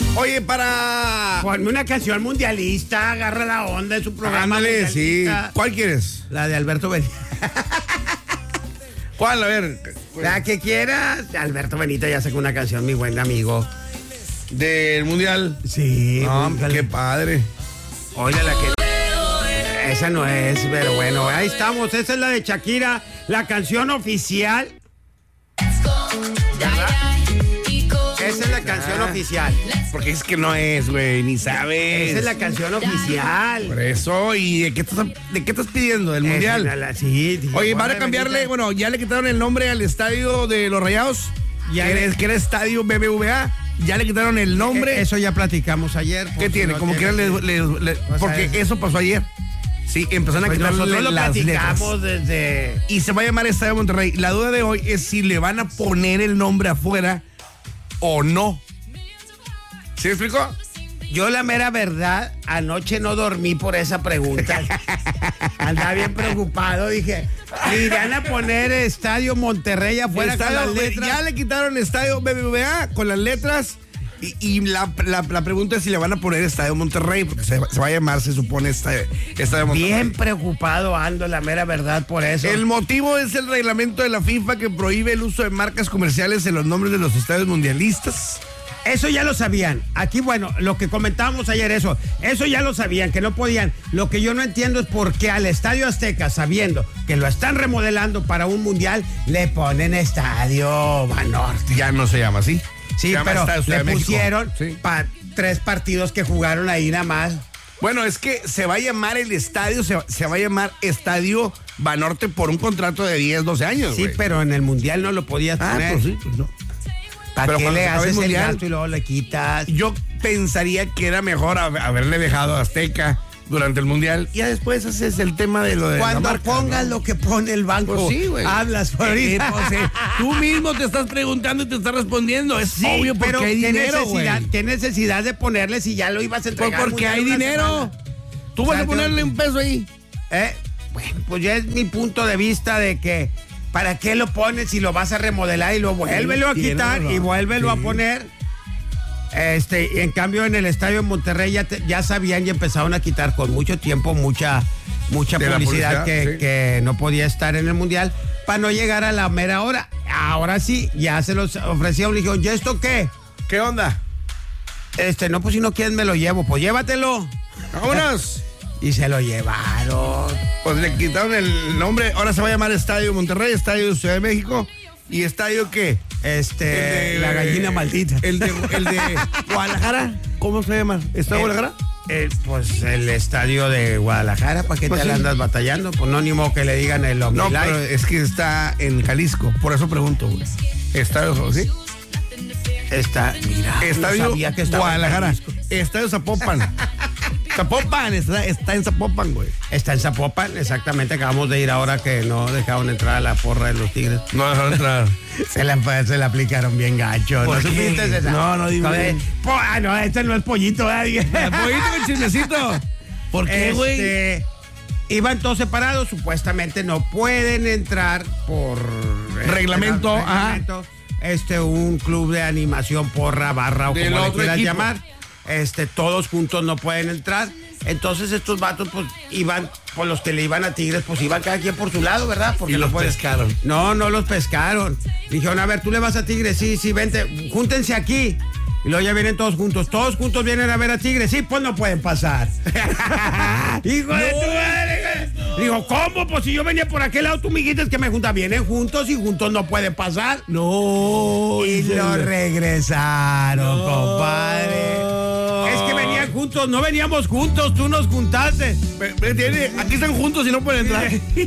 Oye, para... Ponme una canción mundialista, agarra la onda de su programa. Ándale, sí. mundialista. ¿Cuál quieres? La de Alberto Benítez. ¿Cuál? A ver. La que quieras. Alberto Benítez ya sacó una canción, mi buen amigo. ¿Del mundial? Sí. No, búscale. qué padre. Oye, la que... Esa no es, pero bueno, ahí estamos. Esa es la de Shakira, la canción oficial. ¿Verdad? Esa es la canción oficial. Porque es que no es, güey, ni sabes. Esa es la canción oficial. Por eso, ¿y de qué estás pidiendo? ¿Del mundial? Sí. Oye, van a cambiarle, bueno, ya le quitaron el nombre al estadio de los Rayados, que era estadio BBVA, ya le quitaron el nombre. Eso ya platicamos ayer. ¿Qué tiene? Como que porque eso pasó ayer. Sí, empezaron a quitarle nosotros lo las platicamos letras. desde... Y se va a llamar Estadio Monterrey. La duda de hoy es si le van a poner el nombre afuera o no. ¿Sí me explico? Yo la mera verdad, anoche no dormí por esa pregunta. Andaba bien preocupado, dije, ¿le irán a poner Estadio Monterrey afuera con las letras? Ya le quitaron Estadio BBVA con las letras. Y la pregunta es si le van a poner Estadio Monterrey, porque se va a llamar, se supone, Estadio Monterrey. Bien preocupado ando, la mera verdad, por eso. El motivo es el reglamento de la FIFA que prohíbe el uso de marcas comerciales en los nombres de los estadios mundialistas. Eso ya lo sabían. Aquí, bueno, lo que comentábamos ayer, eso ya lo sabían, que no podían. Lo que yo no entiendo es por qué al Estadio Azteca, sabiendo que lo están remodelando para un mundial, le ponen Estadio Banorte. Ya no se llama así. Sí, pero le pusieron sí. 3 partidos que jugaron ahí nada más. Bueno, es que se va a llamar el estadio, se va a llamar Estadio Banorte por un contrato de 10, 12 años. Sí, güey. pero en el mundial no lo podías poner. Pues sí, pues no. ¿Para Pero qué cuando le se acabe haces el el mundial, gasto y luego le quitas? Yo pensaría que era mejor haberle dejado a Azteca durante el mundial. Y ya después haces el tema de lo de Cuando la marca, pongas ¿no? lo que pone el banco, Pues sí, güey. hablas por ahorita. Tú mismo te estás preguntando y te estás respondiendo. Es Sí, obvio porque pero hay dinero, ¿qué necesidad de ponerle si ya lo ibas a entregar? Porque hay una dinero. semana? Tú O vas sea, a ponerle un peso ahí. Bueno, pues ya es mi punto de vista de que ¿para qué lo pones si lo vas a remodelar y lo vuélvelo a quitar y vuélvelo a poner? Y en cambio en el estadio de Monterrey ya sabían y empezaron a quitar con mucho tiempo mucha publicidad que no podía estar en el mundial para no llegar a la mera hora. Ahora sí, ya se los ofrecieron, le dijeron, ¿y esto qué? ¿Qué onda? No, pues si no quieres me lo llevo, pues llévatelo. ¡Vámonos! Y se lo llevaron. Pues le quitaron el nombre, ahora se va a llamar Estadio Monterrey, Estadio Ciudad de México. ¿Y estadio qué? La gallina maldita. El de Guadalajara, ¿cómo se llama? ¿Estadio Guadalajara? Pues el estadio de Guadalajara, ¿para qué Pues te la sí. andas batallando? Pues no, ni modo que le digan el OmniLife. No, pero es que está en Jalisco, por eso pregunto, güey. Estadio, ¿sí? Mira, Estadio no sabía que estaba Guadalajara. en Jalisco. Estadio Zapopan. Zapopan, está en Zapopan, güey. Está en Zapopan, exactamente. Acabamos de ir ahora que no dejaron entrar a la porra de los Tigres. No dejaron entrar. Se la aplicaron bien gacho. ¿Por ¿No qué? supiste esa? No, dime. No, este no es pollito, ¿verdad? Pollito con chismecito. ¿Por qué, güey? Iban todos separados, supuestamente no pueden entrar por Reglamento, reglamento. Un club de animación, porra, barra o Del como le otro quieras equipo. llamar. Todos juntos no pueden entrar. Entonces estos vatos pues iban, por los que le iban a Tigres, pues iban cada quien por su lado, ¿verdad? Porque Y los pueden- pescaron. No los pescaron. Dijeron, a ver, tú le vas a Tigres, sí, vente, júntense aquí. Y luego ya vienen todos juntos vienen a ver a Tigres, sí, pues no pueden pasar. Hijo de tu madre. Digo, ¿cómo? Pues si yo venía por aquel lado, tú me dijiste que me juntas, vienen juntos y juntos no pueden pasar. No. Y lo regresaron, compadre. Es que venían juntos, no veníamos juntos, tú nos juntaste. Aquí están juntos y no pueden entrar.